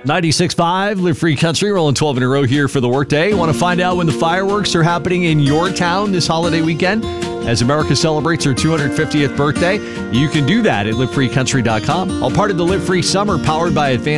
96.5, Live Free Country, rolling 12 in a row here for the workday. Want to find out when the fireworks are happening in your town this holiday weekend as America celebrates her 250th birthday? You can do that at livefreecountry.com. All part of the Live Free Summer powered by Advanced